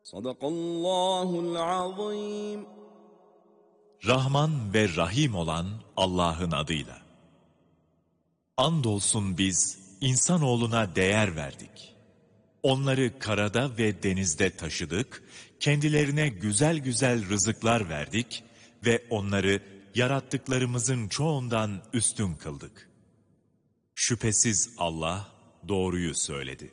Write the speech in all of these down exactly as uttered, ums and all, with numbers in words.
Sadakallahul azim. Rahman ve Rahim olan Allah'ın adıyla. Andolsun biz insanoğluna değer verdik. Onları karada ve denizde taşıdık, kendilerine güzel güzel rızıklar verdik ve onları yarattıklarımızın çoğundan üstün kıldık. Şüphesiz Allah doğruyu söyledi.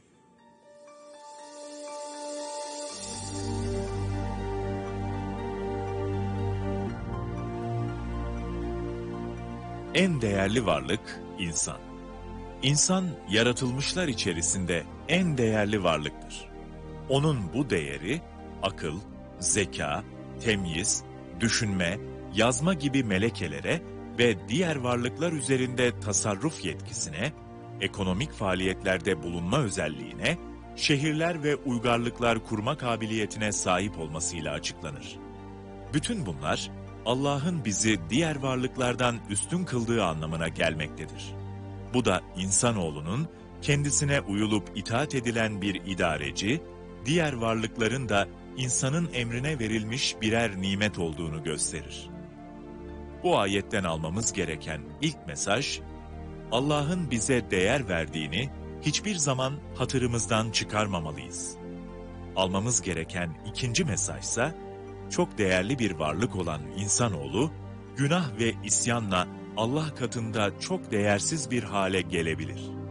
En değerli varlık insan. İnsan yaratılmışlar içerisinde en değerli varlıktır. Onun bu değeri akıl, zeka, temyiz, düşünme, yazma gibi melekelere ve diğer varlıklar üzerinde tasarruf yetkisine, ekonomik faaliyetlerde bulunma özelliğine, şehirler ve uygarlıklar kurma kabiliyetine sahip olmasıyla açıklanır. Bütün bunlar Allah'ın bizi diğer varlıklardan üstün kıldığı anlamına gelmektedir. Bu da insanoğlunun kendisine uyulup itaat edilen bir idareci, diğer varlıkların da insanın emrine verilmiş birer nimet olduğunu gösterir. Bu ayetten almamız gereken ilk mesaj, Allah'ın bize değer verdiğini hiçbir zaman hatırımızdan çıkarmamalıyız. Almamız gereken ikinci mesajsa, çok değerli bir varlık olan insanoğlu, günah ve isyanla Allah katında çok değersiz bir hale gelebilir.